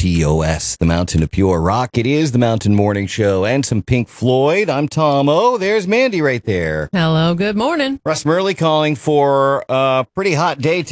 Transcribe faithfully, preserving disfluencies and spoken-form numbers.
T O S, the Mountain of Pure Rock. It is the Mountain Morning Show and some Pink Floyd. I'm Tom O. There's Mandy right there. Hello, good morning. Russ Murley calling for a pretty hot day